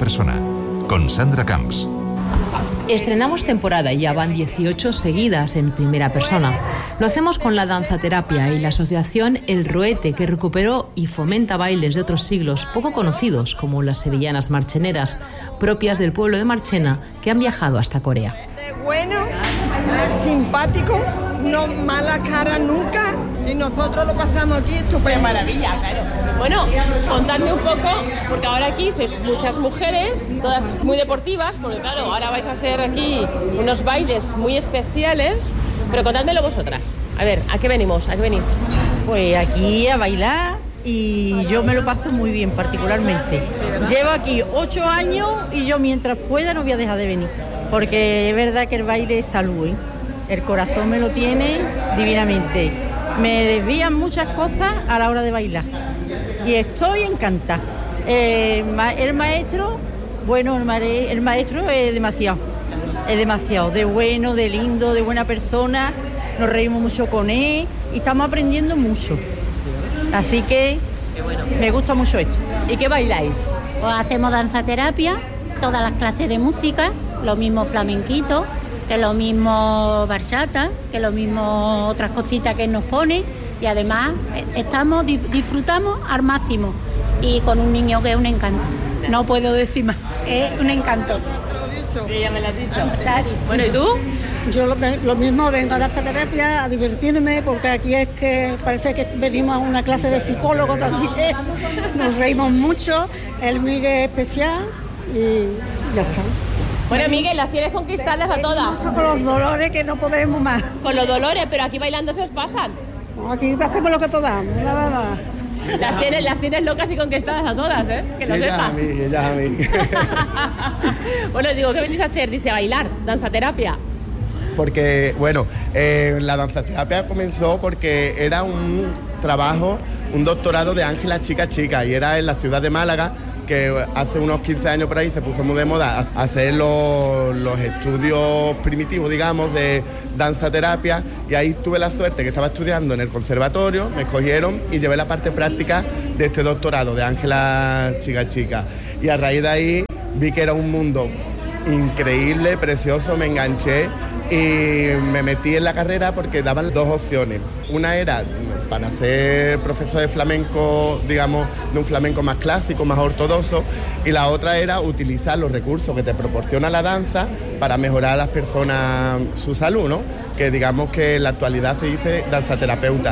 persona, con Sandra Camps. Estrenamos temporada y ya van 18 seguidas en primera persona. Lo hacemos con la danzaterapia y la asociación El Roete, que recuperó y fomenta bailes de otros siglos poco conocidos, como las sevillanas marcheneras, propias del pueblo de Marchena, que han viajado hasta Corea. Bueno, simpático, no mala cara nunca, y nosotros lo pasamos aquí estupendo. ¡Qué maravilla, claro! Bueno, contadme un poco, porque ahora aquí sois muchas mujeres, todas muy deportivas, porque claro, ahora vais a hacer aquí unos bailes muy especiales, pero contádmelo vosotras. A ver, ¿a qué venimos? ¿A qué venís? Pues aquí a bailar y yo me lo paso muy bien particularmente. Sí, llevo aquí 8 años y yo mientras pueda no voy a dejar de venir, porque es verdad que el baile es salud, ¿eh? El corazón me lo tiene divinamente. Me desvían muchas cosas a la hora de bailar y estoy encantada. El maestro, bueno, el maestro es demasiado de bueno, de lindo, de buena persona. Nos reímos mucho con él y estamos aprendiendo mucho. Así que me gusta mucho esto. ¿Y qué bailáis? Pues hacemos danzaterapia, todas las clases de música, lo mismo flamenquito, que lo mismo bachata, que lo mismo otras cositas que nos pone, y además disfrutamos al máximo, y con un niño que es un encanto, no puedo decir más, es un encanto. Sí, ya me lo has dicho. Chari. Bueno, ¿y tú? Yo lo mismo, vengo a la terapia a divertirme, porque aquí es que parece que venimos a una clase de psicólogo también, nos reímos mucho, el Miguel es especial y ya está. Bueno, Miguel, las tienes conquistadas a todas. Con los dolores que no podemos más. Con los dolores, pero aquí bailando se os pasan. Aquí hacemos lo que podamos, nada. Las tienes locas y conquistadas a todas, ¿eh? Que lo sepas. Ellas a mí. Bueno, digo, ¿qué venís a hacer? Dice, bailar, danzaterapia. Porque, bueno, la danzaterapia comenzó porque era un trabajo, un doctorado de Ángela Chica, y era en la ciudad de Málaga, que hace unos 15 años por ahí se puso muy de moda hacer los estudios primitivos, digamos, de danzaterapia, y ahí tuve la suerte que estaba estudiando en el conservatorio, me escogieron y llevé la parte práctica de este doctorado de Ángela Chica, y a raíz de ahí vi que era un mundo increíble, precioso, me enganché y me metí en la carrera porque daban dos opciones. Una era para ser profesor de flamenco, digamos, de un flamenco más clásico, más ortodoxo, y la otra era utilizar los recursos que te proporciona la danza para mejorar a las personas su salud, ¿no? Que digamos que en la actualidad se dice danzaterapeuta.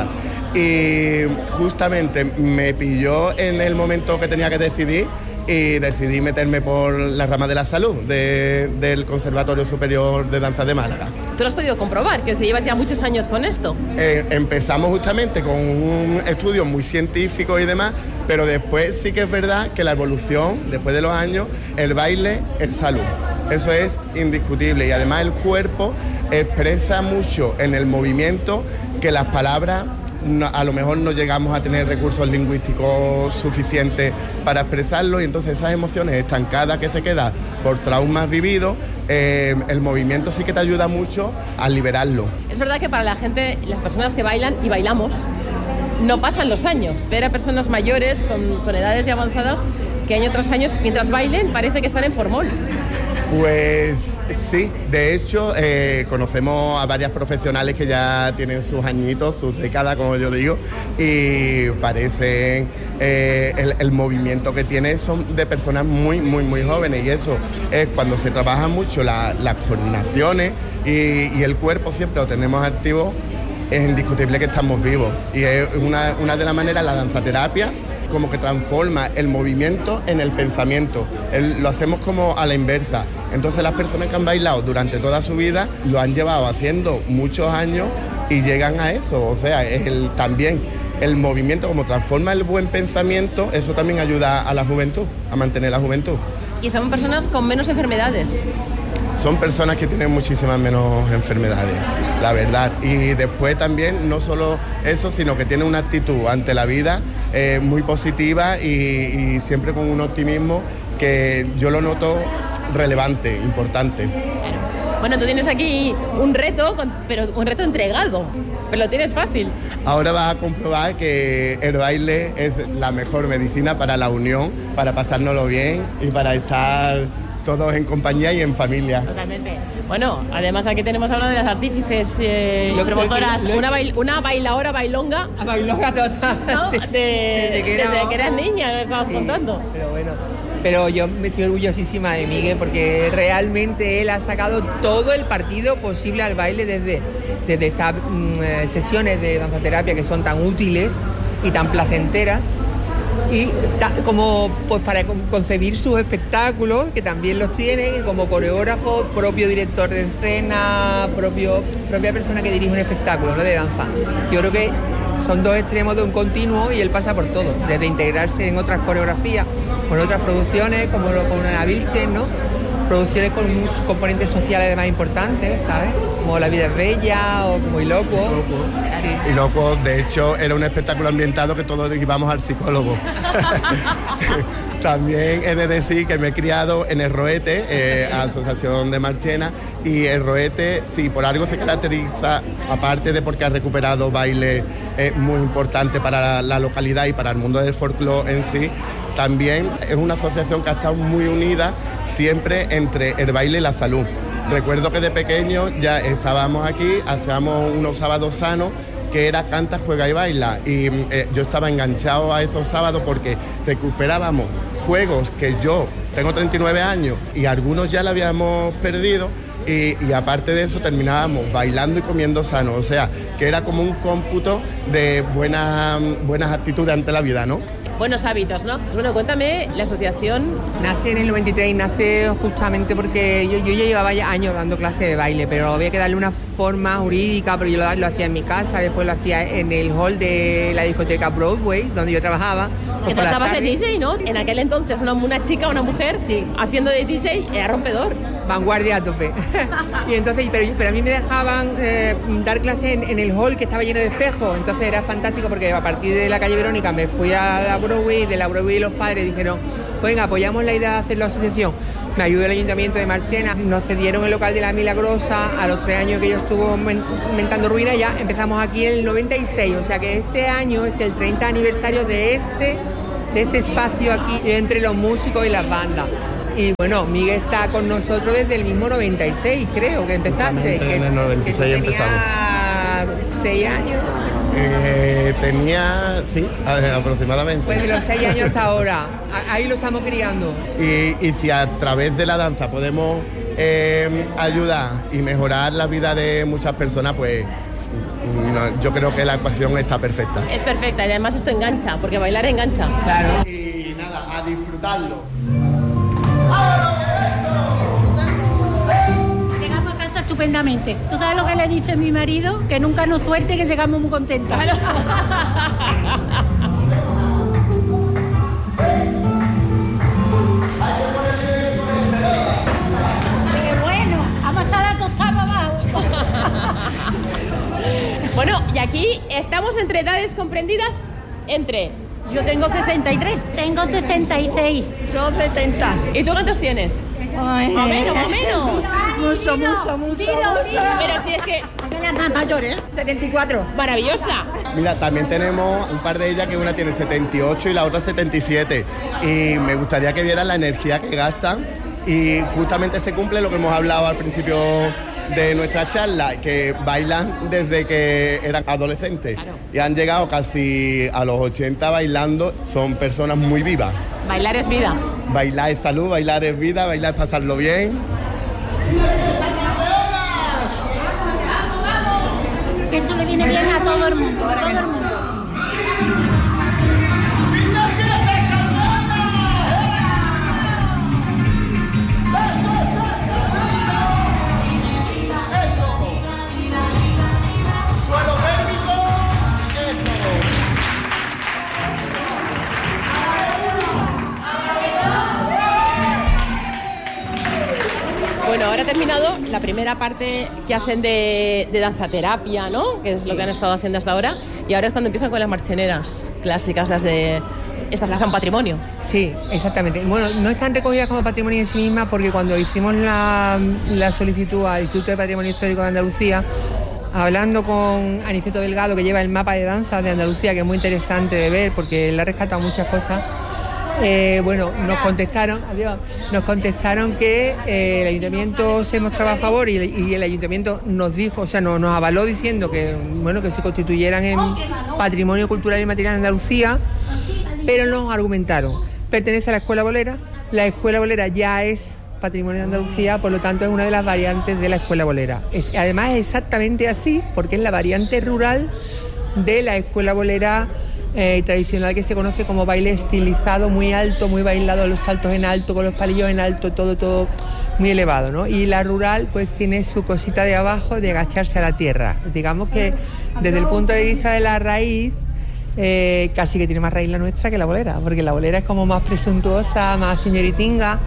Y justamente me pilló en el momento que tenía que decidir, y decidí meterme por la rama de la salud del Conservatorio Superior de Danza de Málaga. ¿Tú lo has podido comprobar, que se llevas ya muchos años con esto? Empezamos justamente con un estudio muy científico y demás, pero después sí que es verdad que la evolución, después de los años, el baile es salud. Eso es indiscutible, y además el cuerpo expresa mucho en el movimiento que las palabras a lo mejor no llegamos a tener recursos lingüísticos suficientes para expresarlo, y entonces esas emociones estancadas que se quedan por traumas vividos, el movimiento sí que te ayuda mucho a liberarlo. Es verdad que para la gente, las personas que bailan y bailamos, no pasan los años. Ver a personas mayores con edades ya avanzadas que año tras año, mientras bailen, parece que están en formol. Pues sí, de hecho conocemos a varias profesionales que ya tienen sus añitos, sus décadas, como yo digo, y parecen, el movimiento que tienen son de personas muy jóvenes, y eso es cuando se trabaja mucho las coordinaciones y el cuerpo siempre lo tenemos activo, es indiscutible que estamos vivos, y es una de las maneras, la danzaterapia, como que transforma el movimiento en el pensamiento. Lo hacemos como a la inversa. Entonces las personas que han bailado durante toda su vida lo han llevado haciendo muchos años y llegan a eso. O sea, también el movimiento, como transforma el buen pensamiento, eso también ayuda a la juventud, a mantener la juventud. Y son personas con menos enfermedades. Son personas que tienen muchísimas menos enfermedades, la verdad. Y después también, no solo eso, sino que tienen una actitud ante la vida muy positiva y siempre con un optimismo que yo lo noto relevante, importante. Bueno, tú tienes aquí un reto, pero un reto entregado, pero lo tienes fácil. Ahora vas a comprobar que el baile es la mejor medicina para la unión, para pasárnoslo bien y para estar todos en compañía y en familia. Totalmente. Bueno, además aquí tenemos a una de las artífices y promotoras, una bailadora bailonga. Bailonga total. ¿No? Sí. Desde que eras niña, me estabas contando. Pero bueno, pero yo me estoy orgullosísima de Miguel porque realmente él ha sacado todo el partido posible al baile desde estas sesiones de danzaterapia que son tan útiles y tan placenteras. Y como pues para concebir sus espectáculos, que también los tiene, y como coreógrafo, propio director de escena, propia persona que dirige un espectáculo, ¿no?, de danza. Yo creo que son dos extremos de un continuo y él pasa por todo, desde integrarse en otras coreografías, con otras producciones, como Ana Vilches, ¿no?, producciones con unos componentes sociales además importantes, ¿sabes? Como La vida es bella o como Ilocuo. Sí. Ilocuo, de hecho, era un espectáculo ambientado que todos íbamos al psicólogo. También he de decir que me he criado en el Roete, Asociación de Marchena, y el Roete, sí, por algo se caracteriza, aparte de porque ha recuperado baile muy importante para la localidad y para el mundo del folclore en sí, también es una asociación que ha estado muy unida siempre entre el baile y la salud. Recuerdo que de pequeño ya estábamos aquí, hacíamos unos sábados sanos, que era canta, juega y baila, y yo estaba enganchado a esos sábados porque recuperábamos juegos que yo tengo 39 años y algunos ya lo habíamos perdido, y aparte de eso terminábamos bailando y comiendo sano, o sea, que era como un cómputo de buenas actitudes ante la vida, ¿no? Buenos hábitos, ¿no? Pues bueno, cuéntame, la asociación... Nace en el 93, nace justamente porque yo ya llevaba ya años dando clases de baile, pero había que darle una forma jurídica, pero yo lo hacía en mi casa, después lo hacía en el hall de la discoteca Broadway, donde yo trabajaba. Que tú estabas de DJ, ¿no? En aquel entonces una chica, una mujer, sí, haciendo de DJ, era rompedor. Vanguardia a tope. Y entonces, pero a mí me dejaban dar clases en el hall que estaba lleno de espejos, entonces era fantástico porque a partir de la calle Verónica me fui a la Broadway, de la Broadway y los padres dijeron, venga, apoyamos la idea de hacer la asociación. Me ayudó el Ayuntamiento de Marchena, nos cedieron el local de la Milagrosa, a los 3 años que yo estuvo mentando ruina, ya empezamos aquí en el 96, o sea que este año es el 30 aniversario de este espacio aquí entre los músicos y las bandas. Y bueno, Miguel está con nosotros desde el mismo 96, creo, que empezaste. En el 96 empezamos. Tenía 6 años. Tenía, sí, aproximadamente. Pues de los 6 años hasta ahora, ahí lo estamos criando. Y si a través de la danza podemos ayudar y mejorar la vida de muchas personas, pues yo creo que la ecuación está perfecta. Es perfecta y además esto engancha, porque bailar engancha. Claro. Y nada, a disfrutarlo. Llegamos a casa estupendamente. ¿Tú sabes lo que le dice mi marido? Que nunca nos suelte, que llegamos muy contentos. ¡Qué bueno! Amasada tostada abajo. Bueno, y aquí estamos entre edades comprendidas entre... Yo tengo 63. Tengo 66. Yo 70. ¿Y tú cuántos tienes? Ay. Más o menos. Mucho. Pero si es que... De las más mayores. 74. Maravillosa. Mira, también tenemos un par de ellas que una tiene 78 y la otra 77. Y me gustaría que vieran la energía que gastan. Y justamente se cumple lo que hemos hablado al principio de nuestra charla, que bailan desde que eran adolescentes. Claro. Y han llegado casi a los 80 bailando. Son personas muy vivas. Bailar es vida. Bailar es salud, bailar es vida, bailar es pasarlo bien. Que esto le viene bien a todo el mundo, a todo el mundo. Bueno, ahora ha terminado la primera parte que hacen de danzaterapia, ¿no? Que es lo que han estado haciendo hasta ahora. Y ahora es cuando empiezan con las marcheneras clásicas, las de estas que son patrimonio. Sí, exactamente. Bueno, no están recogidas como patrimonio en sí mismas porque cuando hicimos la solicitud al Instituto de Patrimonio Histórico de Andalucía, hablando con Aniceto Delgado, que lleva el mapa de danza de Andalucía, que es muy interesante de ver porque él ha rescatado muchas cosas, nos contestaron que el ayuntamiento se mostraba a favor y el ayuntamiento nos dijo, o sea, nos avaló diciendo que se constituyeran en patrimonio cultural y material de Andalucía, pero nos argumentaron, pertenece a la Escuela Bolera, la Escuela Bolera ya es patrimonio de Andalucía, por lo tanto es una de las variantes de la Escuela Bolera. Además es exactamente así, porque es la variante rural de la Escuela Bolera tradicional, que se conoce como baile estilizado, muy alto, muy bailado, los saltos en alto, con los palillos en alto, todo muy elevado, ¿no? Y la rural pues tiene su cosita de abajo de agacharse a la tierra. Digamos que desde el punto de vista de la raíz, casi que tiene más raíz la nuestra que la bolera, porque la bolera es como más presuntuosa, más señoritinga.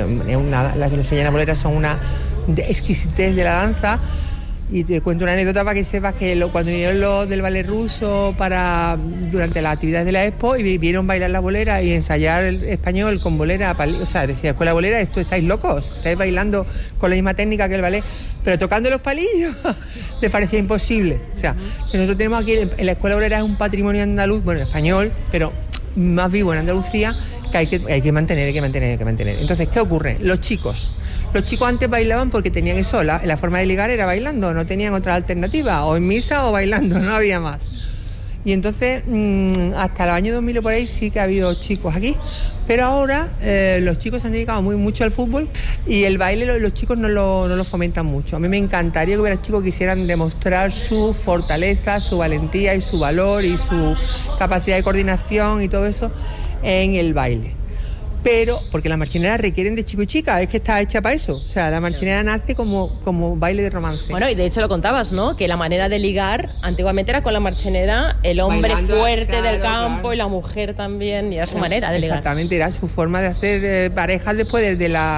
Las que nos enseñan la bolera son una exquisitez de la danza. Y te cuento una anécdota para que sepas que cuando vinieron los del ballet ruso durante las actividades de la Expo y vieron bailar la bolera y ensayar el español con bolera, o sea, decía, escuela bolera, esto estáis locos, estáis bailando con la misma técnica que el ballet, pero tocando los palillos, les parecía imposible. O sea, que nosotros tenemos aquí, en la escuela bolera es un patrimonio andaluz, bueno, español, pero más vivo en Andalucía, que hay que mantener. Entonces, ¿qué ocurre? Los chicos antes bailaban porque tenían eso, la forma de ligar era bailando, no tenían otra alternativa, o en misa o bailando, no había más. Y entonces, hasta el año 2000 o por ahí sí que ha habido chicos aquí, pero ahora los chicos se han dedicado mucho al fútbol y el baile los chicos no lo fomentan mucho. A mí me encantaría que hubiera chicos que quisieran demostrar su fortaleza, su valentía y su valor y su capacidad de coordinación y todo eso en el baile. Pero, porque las marchineras requieren de chico y chica, es que está hecha para eso. O sea, la marchinera nace como baile de romance. Bueno, y de hecho lo contabas, ¿no? Que la manera de ligar antiguamente era con la marchinera, el hombre bailando, fuerte del campo y la mujer también, y era su manera de ligar. Exactamente, era su forma de hacer parejas después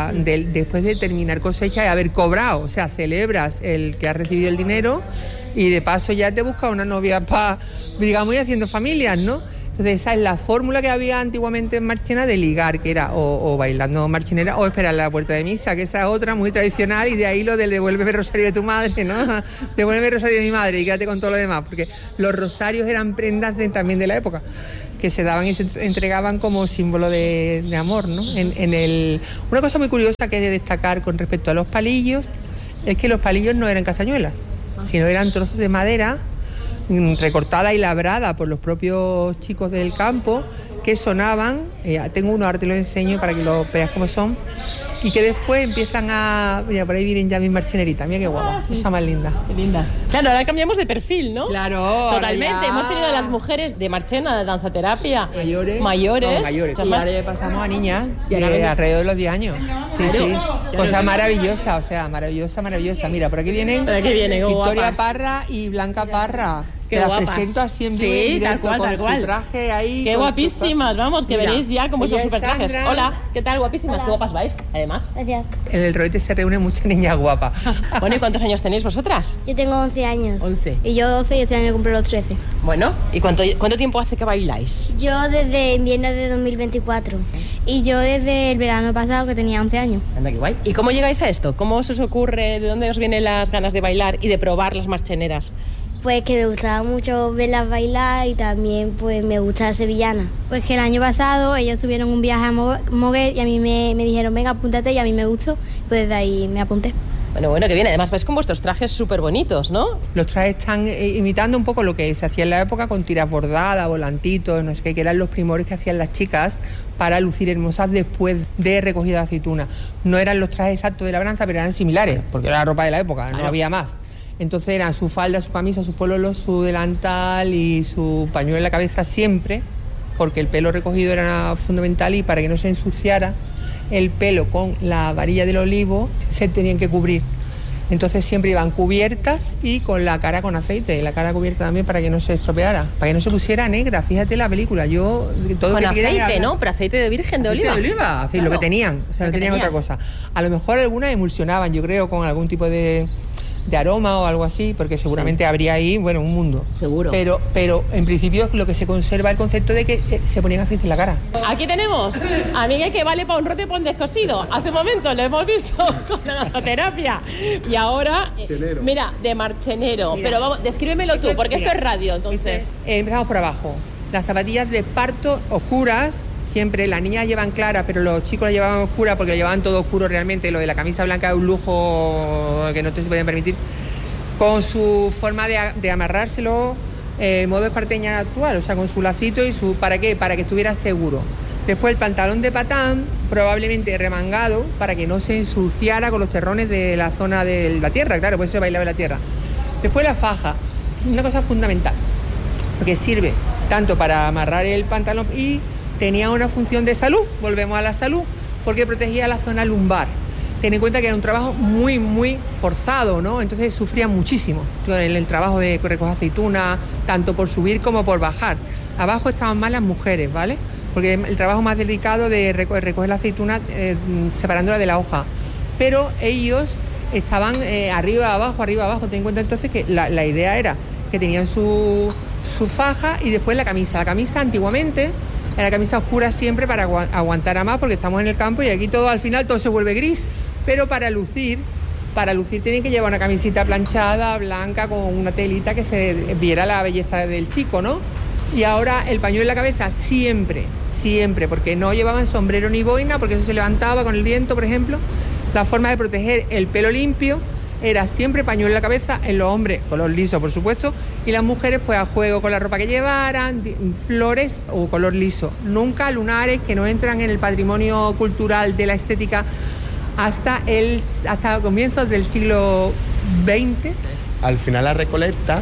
de terminar cosecha y haber cobrado. O sea, celebras el que has recibido el dinero y de paso ya te buscas una novia para, digamos, ir haciendo familias, ¿no? Entonces esa es la fórmula que había antiguamente en Marchena de ligar, que era o bailando marchinera o esperar a la puerta de misa, que esa es otra muy tradicional, y de ahí lo del devuélveme el rosario de tu madre, ¿no? Devuélveme el rosario de mi madre y quédate con todo lo demás, porque los rosarios eran prendas también de la época, que se daban y se entregaban como símbolo de amor, ¿no? Una cosa muy curiosa que he de destacar con respecto a los palillos es que los palillos no eran castañuelas, sino eran trozos de madera recortada y labrada por los propios chicos del campo, que sonaban, tengo uno, ahora te lo enseño para que lo veas cómo son, y que después empiezan mira, por ahí vienen ya mis marcheneritas, mira qué guapa, cosa más linda. Qué linda. Claro, ahora cambiamos de perfil, ¿no? Claro. Totalmente, ya. Hemos tenido a las mujeres de Marchena, de danzaterapia, mayores. Y ahora ya pasamos a niñas de alrededor de los 10 años. Sí, claro. Sí. Cosa maravillosa, maravillosa. Mira, por aquí vienen Victoria guapas. Parra y Blanca Parra. Qué te guapas. Las presento así en vivo sí, en directo, tal cual. su traje ahí. Qué guapísimas, vamos, que veréis ya como esos super trajes. Sandra. Hola, ¿qué tal, guapísimas? Hola. Qué guapas vais, además. Gracias. En el Roete se reúne mucha niña guapa. Bueno, ¿y cuántos años tenéis vosotras? Yo tengo 11 años. 11. Y yo 12 y este año cumplo los 13. Bueno, ¿y cuánto tiempo hace que bailáis? Yo desde invierno de 2024. Y yo desde el verano pasado, que tenía 11 años. Anda, qué guay. ¿Y cómo llegáis a esto? ¿Cómo se os ocurre? ¿De dónde os vienen las ganas de bailar y de probar las marcheneras? Pues que me gustaba mucho verlas bailar y también pues me gusta sevillana. Pues que el año pasado ellos tuvieron un viaje a Moguer y a mí me dijeron, venga, apúntate, y a mí me gustó, pues desde ahí me apunté. Bueno, que bien. Además vais con vuestros trajes súper bonitos, ¿no? Los trajes están imitando un poco lo que se hacía en la época con tiras bordadas, volantitos, no sé qué, que eran los primores que hacían las chicas para lucir hermosas después de recogida de aceituna. No eran los trajes exactos de labranza, pero eran similares, porque era la ropa de la época, no había más. Entonces eran su falda, su camisa, sus pololos, su delantal y su pañuelo en la cabeza siempre, porque el pelo recogido era fundamental, y para que no se ensuciara el pelo con la varilla del olivo se tenían que cubrir. Entonces siempre iban cubiertas y con la cara con aceite, la cara cubierta también para que no se estropeara, para que no se pusiera negra. Fíjate la película, yo todo con que aceite, ¿no? Pero aceite de virgen de oliva. Aceite de oliva, así, claro. Lo que tenían, o sea, no tenían otra cosa. A lo mejor algunas emulsionaban, yo creo, con algún tipo de de aroma o algo así, porque seguramente habría ahí, bueno, un mundo. Seguro. Pero en principio lo que se conserva es el concepto de que se ponían aceite en la cara. Aquí tenemos a Miguel, que vale para un rote para un descosido. Hace un momento lo hemos visto con la danzaterapia. Y ahora, mira, de marchenero. Mira. Pero vamos, descríbemelo tú, porque esto es radio, entonces. Empezamos por abajo. Las zapatillas de esparto oscuras. Siempre las niñas llevan claras, pero los chicos las llevaban oscuras porque lo llevaban todo oscuro realmente. Lo de la camisa blanca es un lujo que no te se pueden permitir. Con su forma de amarrárselo, modo esparteña actual, o sea, con su lacito y su... ¿Para qué? Para que estuviera seguro. Después el pantalón de patán, probablemente remangado, para que no se ensuciara con los terrones de la zona de la tierra, claro, por eso se bailaba en la tierra. Después la faja, una cosa fundamental, porque sirve tanto para amarrar el pantalón y tenía una función de salud, volvemos a la salud, porque protegía la zona lumbar. Ten en cuenta que era un trabajo muy, muy forzado, ¿no? Entonces sufrían muchísimo en el trabajo de recoger aceituna, tanto por subir como por bajar. Abajo estaban más las mujeres, ¿vale? Porque el trabajo más delicado de recoger la aceituna separándola de la hoja. Pero ellos estaban arriba, abajo. Ten en cuenta entonces que la idea era que tenían su faja y después la camisa. La camisa antiguamente era camisa oscura siempre para aguantar a más, porque estamos en el campo y aquí todo al final todo se vuelve gris. Pero para lucir tienen que llevar una camisita planchada, blanca, con una telita que se viera la belleza del chico, ¿no? Y ahora el pañuelo en la cabeza siempre, porque no llevaban sombrero ni boina, porque eso se levantaba con el viento, por ejemplo. La forma de proteger el pelo limpio era siempre pañuelo en la cabeza, en los hombres color liso, por supuesto, y las mujeres pues a juego con la ropa que llevaran, flores o color liso. Nunca lunares, que no entran en el patrimonio cultural de la estética hasta comienzos del siglo XX. Al final la recolecta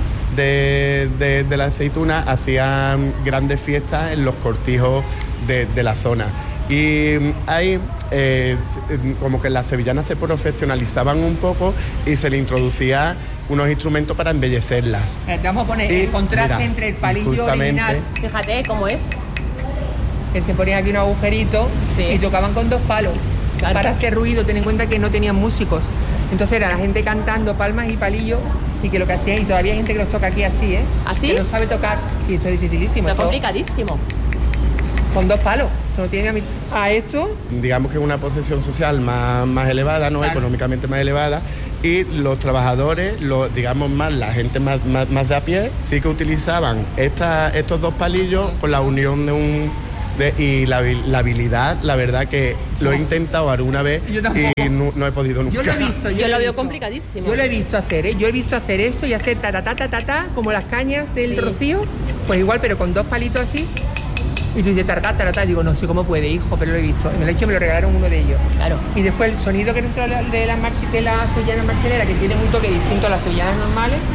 de la aceituna hacían grandes fiestas en los cortijos de la zona. Y ahí como que las sevillanas se profesionalizaban un poco y se le introducía unos instrumentos para embellecerlas. Te vamos a poner el contraste entre el palillo original. Fíjate cómo es. Que se ponían aquí un agujerito y tocaban con 2 palos. Claro. Para hacer ruido, ten en cuenta que no tenían músicos. Entonces era la gente cantando palmas y palillos, y que lo que hacían, y todavía hay gente que los toca aquí así, ¿eh? ¿Así? Que no sabe tocar. Sí, esto es dificilísimo. Está complicadísimo. Son 2 palos. No tiene a esto. Digamos que es una posesión social más elevada, ¿no? Claro. Económicamente más elevada. Y los trabajadores, digamos más, la gente más de a pie, sí que utilizaban estos 2 palillos con la unión y la habilidad, la verdad que lo he intentado alguna vez y no he podido nunca. Yo lo veo complicadísimo. Yo lo he visto hacer, ¿eh? Yo he visto hacer esto y hacer ta como las cañas del rocío, pues igual, pero con 2 palitos así. Y tú dices taratá, digo, no sé cómo puede, hijo, pero lo he visto. En el hecho me lo regalaron uno de ellos. Claro. Y después el sonido que es de las sevillanas marcheleras, que tienen un toque distinto a las sevillanas normales,